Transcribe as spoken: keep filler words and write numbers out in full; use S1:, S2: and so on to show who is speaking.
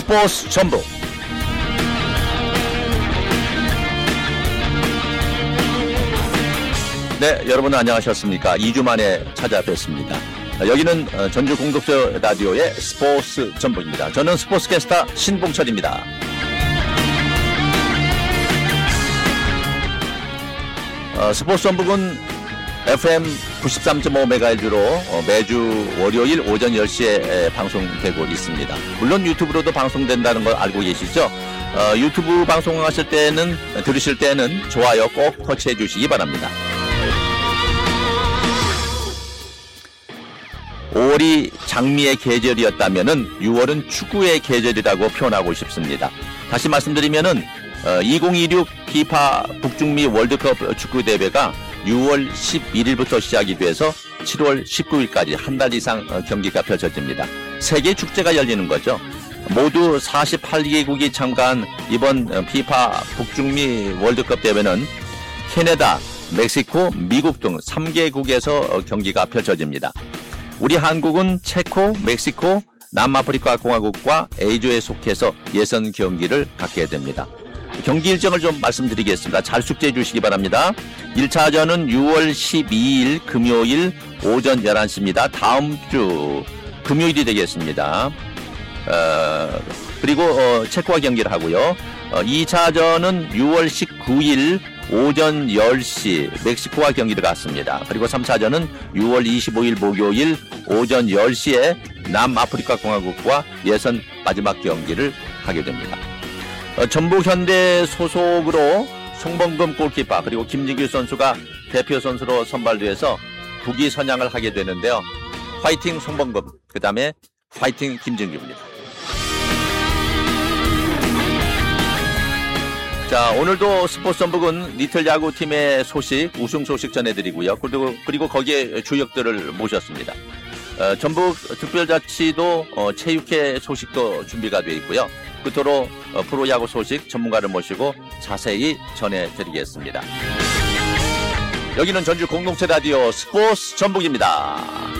S1: 스포츠 전북. 네, 여러분 안녕하셨습니까? 이 주 만에 찾아뵙습니다. 여기는 전주 공동체 라디오의 스포츠 전북입니다. 저는 스포츠 캐스터 신봉철입니다. 어, 스포츠 전북은 에프엠 구십삼 점 오 메가헤르츠로 매주 월요일 오전 열 시에 방송되고 있습니다. 물론 유튜브로도 방송된다는 걸 알고 계시죠? 어, 유튜브 방송하실 때는, 들으실 때는 좋아요 꼭 터치해 주시기 바랍니다. 오월이 장미의 계절이었다면은 유월은 축구의 계절이라고 표현하고 싶습니다. 다시 말씀드리면은 어, 이천이십육 피파 북중미 월드컵 축구 대회가 유월 십일일부터 시작이 돼서 칠월 십구일까지 한 달 이상 경기가 펼쳐집니다. 세계 축제가 열리는 거죠. 모두 사십팔 개국이 참가한 이번 피파 북중미 월드컵 대회는 캐나다, 멕시코, 미국 등 삼 개국에서 경기가 펼쳐집니다. 우리 한국은 체코, 멕시코, 남아프리카 공화국과 A조에 속해서 예선 경기를 갖게 됩니다. 경기 일정을 좀 말씀드리겠습니다. 잘 숙지해 주시기 바랍니다. 일 차전은 유월 십이일 금요일 오전 열한 시입니다. 다음 주 금요일이 되겠습니다. 어, 그리고 어, 체코와 경기를 하고요. 어, 이 차전은 유월 십구일 오전 열 시 멕시코와 경기를 갖습니다. 그리고 삼 차전은 유월 이십오일 목요일 오전 열 시에 남아프리카 공화국과 예선 마지막 경기를 하게 됩니다. 어, 전북 현대 소속으로 송범금 골키퍼 그리고 김진규 선수가 대표 선수로 선발돼서 국위 선양을 하게 되는데요. 화이팅 송범금, 그 다음에 화이팅 김진규입니다. 자, 오늘도 스포츠 전북은 리틀 야구팀의 소식, 우승 소식 전해드리고요. 그리고, 그리고 거기에 주역들을 모셨습니다. 어, 전북 특별자치도 어, 체육회 소식도 준비가 되어 있고요. 끝으로 어, 프로야구 소식 전문가를 모시고 자세히 전해드리겠습니다. 여기는 전주 공동체 라디오 스포츠 전북입니다.